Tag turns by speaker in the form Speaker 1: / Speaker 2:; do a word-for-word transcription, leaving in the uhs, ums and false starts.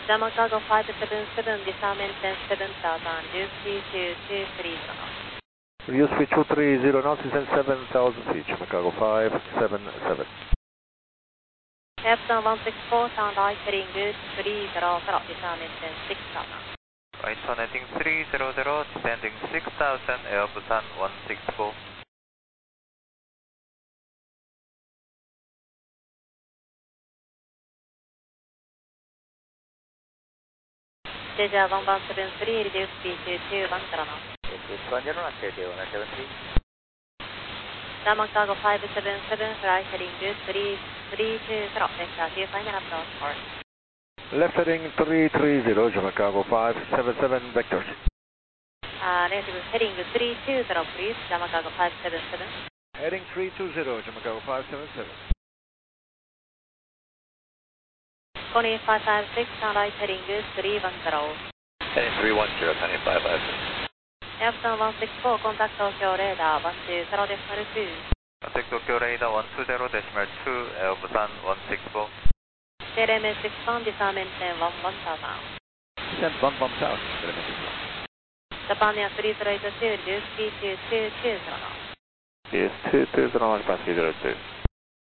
Speaker 1: Jama Cargo five seven seven, disarm engine seven thousand, use speed two two three zero.
Speaker 2: Use speed two three zero knots, descend seven thousand feet, Jama Cargo five seven seven.
Speaker 1: Epson one six four, sound right heading good three zero zero, disarm engine six thousand.
Speaker 3: Right turn heading three zero zero, descending six thousand, Air Busan one six four.
Speaker 1: Jeja one one seven three, reduce speed to two one zero knots.
Speaker 3: one zero knots, one seven three.
Speaker 1: Jama Cargo five seven seven, right heading good three three two zero, vector two final approach for.
Speaker 2: Left heading three three zero, Jama Cargo five seven seven, vectors.
Speaker 1: Uh, negative heading three two zero, please, Jama Cargo five seven seven.
Speaker 2: Heading three two zero, Jama Cargo five seven seven.
Speaker 1: Connie five five six, sound right heading good three one zero.
Speaker 3: Heading three one zero, Connie five five six.
Speaker 1: Epson one six four, contact Tokyo radar one two zero decimal two.
Speaker 3: Contact Tokyo radar one two zero decimal two, Air Busan one six four.
Speaker 1: T L M S six one, disarm engine one one thousand.
Speaker 2: Descend one one thousand,
Speaker 1: Japan Air three zero eight two, reduce speed to two two zero knots.
Speaker 2: Yes, two two zero knots, two zero two.